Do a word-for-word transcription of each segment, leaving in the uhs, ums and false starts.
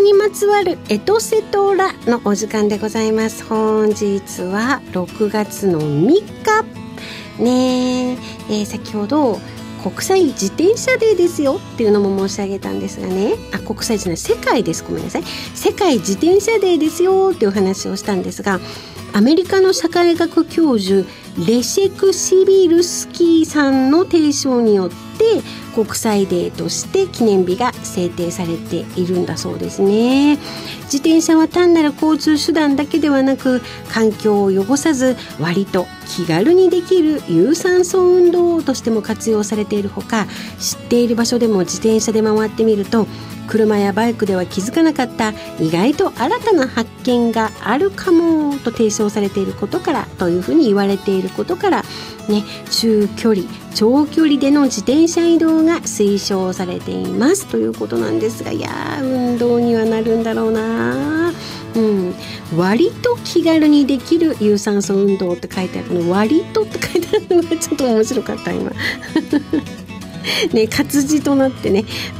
にまつわるエトセトラのお時間でございます。本日はろくがつのみっかねえ、えー、先ほど国際自転車デーですよっていうのも申し上げたんですがね、あ、国際じゃない、世界です、ごめんなさい、世界自転車デーですよっていう話をしたんですが、アメリカの社会学教授レシェクシビルスキーさんの提唱によって国際デーとして記念日が制定されているんだそうですね。自転車は単なる交通手段だけではなく、環境を汚さず割と気軽にできる有酸素運動としても活用されているほか、知っている場所でも自転車で回ってみると車やバイクでは気づかなかった意外と新たな発見があるかもと提唱されていることからというふうに言われていることからね、中距離長距離での自転車移動が推奨されていますということなんですが、いやー、運動にはなるんだろうな、うん、割と気軽にできる有酸素運動って書いてあるの、割とって書いてあるのがちょっと面白かった今ね、活字となってね、うん、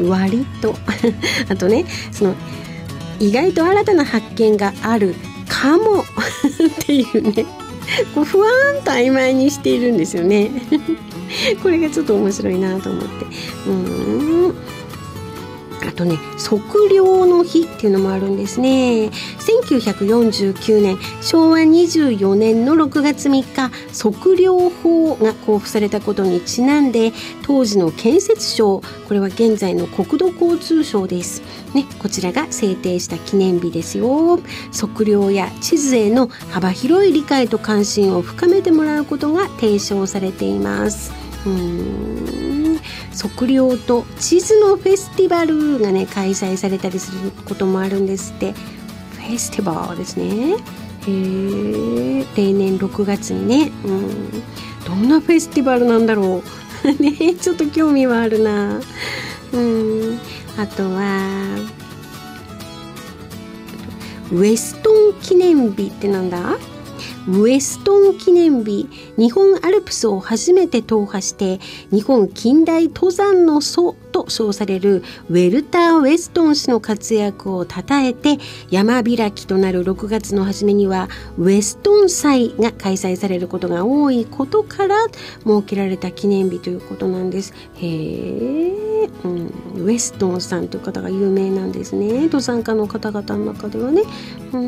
割とあとね、その意外と新たな発見があるかもっていうね、こう不安と曖昧にしているんですよねこれがちょっと面白いなと思って、うーん、あとね、測量の日っていうのもあるんですね。せんきゅうひゃくよんじゅうきゅうねんしょうわにじゅうよねんのろくがつみっか、測量法が公布されたことにちなんで、当時の建設省、これは現在の国土交通省ですね、こちらが制定した記念日ですよ。測量や地図への幅広い理解と関心を深めてもらうことが提唱されています。うーん、測量と地図のフェスティバルがね、開催されたりすることもあるんですって。フェスティバルですね。へー、例年ろくがつにね、うん、どんなフェスティバルなんだろうね、ちょっと興味はあるな。うん、あとはウェストン記念日ってなんだ？ウェストン記念日、日本アルプスを初めて踏破して日本近代登山の祖と称されるウェルター・ウェストン氏の活躍をたたえて、山開きとなるろくがつの初めにはウェストン祭が開催されることが多いことから設けられた記念日ということなんです。へー、うん、ウェストンさんという方が有名なんですね、登山家の方々の中ではね。うん、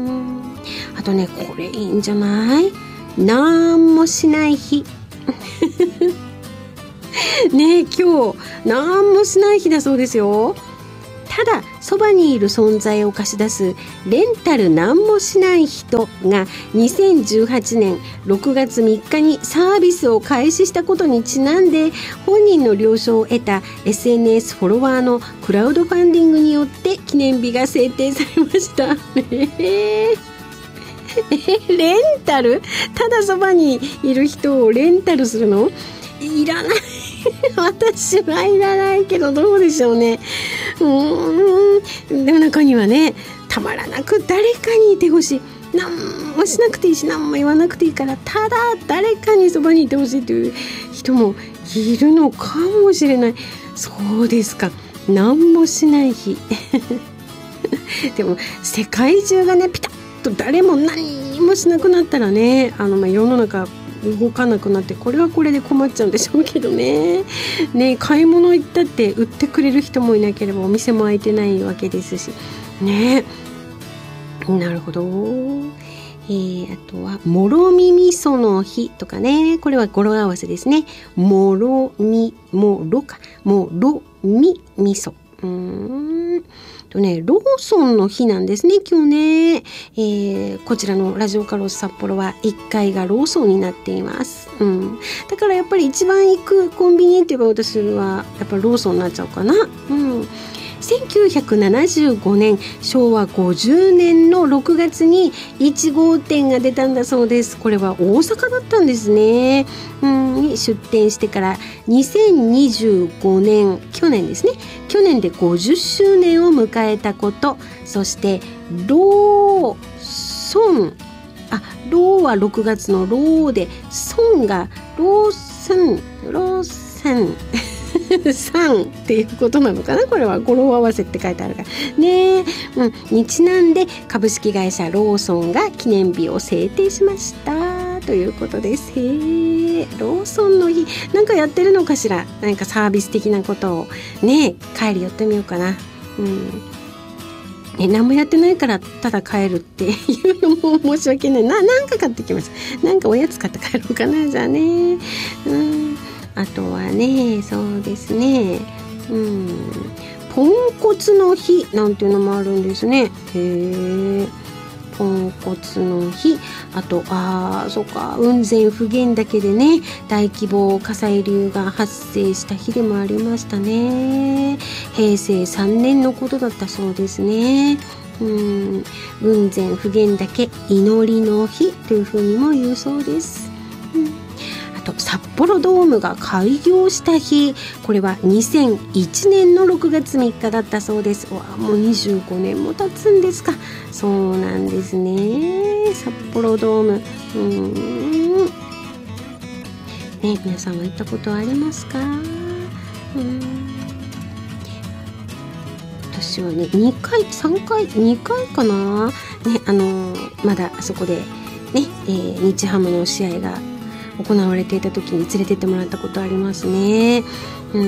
あとね、これいいんじゃない？なんもしない日ねえ、今日なんもしない日だそうですよ。ただそばにいる存在を貸し出すレンタルなんもしない人がにせんじゅうはちねんろくがつみっかにサービスを開始したことにちなんで、本人の了承を得た エスエヌエス フォロワーのクラウドファンディングによって記念日が制定されましたえー、レンタル？ただそばにいる人をレンタルするの？いらない私はいらないけど、どうでしょうね。うーん、でも中にはね、たまらなく誰かにいてほしい、何もしなくていいし何も言わなくていいから、ただ誰かにそばにいてほしいという人もいるのかもしれない。そうですか、何もしない日でも世界中がね、ピタッと誰も何もしなくなったらね、あのまあ世の中動かなくなって、これはこれで困っちゃうんでしょうけどね。ね、買い物行ったって売ってくれる人もいなければお店も開いてないわけですしね。なるほど。えー、あとはもろみ味噌の日とかね、これは語呂合わせですね。もろみ、もろか、もろみ味噌。うーんとね、ローソンの日なんですね、今日ね。えー、こちらのラジオカロス札幌はいっかいがローソンになっています。うん、だからやっぱり一番行くコンビニって言えば私はやっぱローソンになっちゃうかな。うん。せんきゅうひゃくななじゅうごねんしょうわごじゅうねんのろくがつにいち号店が出たんだそうです。これは大阪だったんですね。うん、出店してからにせんにじゅうごねん、去年ですね、去年でごじゅっしゅうねんを迎えたこと、そしてローソン、あ、ローはろくがつのローで、ソンがローソン、ローソンさんっていうことなのかな、これは語呂合わせって書いてあるからね、うん、にちなんで株式会社ローソンが記念日を制定しましたということです。へー、ローソンの日なんかやってるのかしら、なんかサービス的なことをね、帰り寄ってみようかな。うんね、何もやってないからただ帰るっていうのも申し訳ないな。なんか買ってきました。なんかおやつ買って帰ろうかな、じゃあね。うん、あとはね、そうですね、うん、ポンコツの日なんていうのもあるんですね。へー、ポンコツの日。あと、あー、そうか、雲仙普賢岳でね、大規模火砕流が発生した日でもありましたね。へいせいさんねんのことだったそうですね。うん、雲仙普賢岳祈りの日というふうにも言うそうです。うん、あと札幌ドームが開業した日、これはにせんいちねんのろくがつみっかだったそうです。わあ、もうにじゅうごねんも経つんですか。そうなんですね、札幌ドーム。うーん、ね、皆さんは行ったことありますか？うん、私はねにかいさんかいにかいかな、ね、あのー、まだあそこでね、えー、日ハムの試合が行われていた時に連れてってもらったことありますね。うん、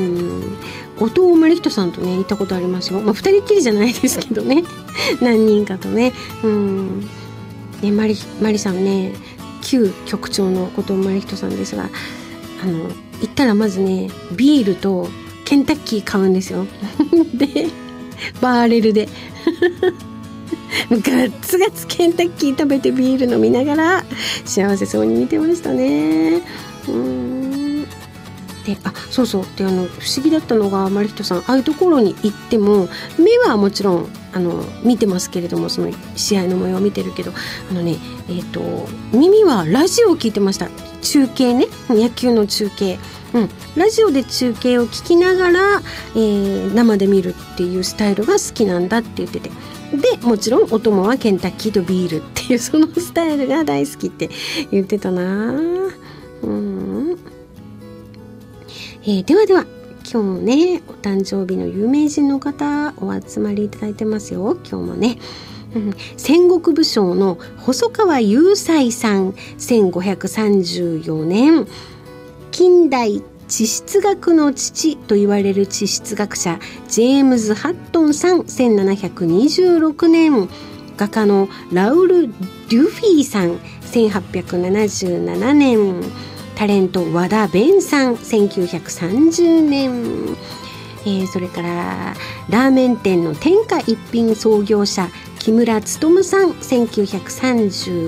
後藤真理人さんとね行ったことありますよ。まあふたりっきりじゃないですけどね何人かとね。うん、ね、マリマリさんね、旧局長の後藤真理人さんですが、あの行ったらまずねビールとケンタッキー買うんですよでバーレルでガッツガツケンタッキー食べてビール飲みながら幸せそうに見てましたね。うーん、で、あ、そうそう、で、あの不思議だったのが、マリヒトさんああいうところに行っても目はもちろんあの見てますけれども、その試合の模様を見てるけど、あのね、えーと、耳はラジオを聞いてました。中継ね、野球の中継、うん、ラジオで中継を聞きながら、えー、生で見るっていうスタイルが好きなんだって言ってて、でもちろんお供はケンタッキーとビールっていうそのスタイルが大好きって言ってたな。うん、えー、ではでは今日ねお誕生日の有名人の方お集まりいただいてますよ。今日もね、うん、戦国武将の細川雄斎さん、せんごひゃくさんじゅうよねん近代地質学の父と言われる地質学者ジェームズ・ハットンさん、せんななひゃくにじゅうろくねん画家のラウル・デュフィーさん、せんはっぴゃくななじゅうななねんタレント和田勉さん、せんきゅうひゃくさんじゅうねん、えー、それからラーメン店の天下一品創業者木村勉さん、せんきゅうひゃくさんじゅう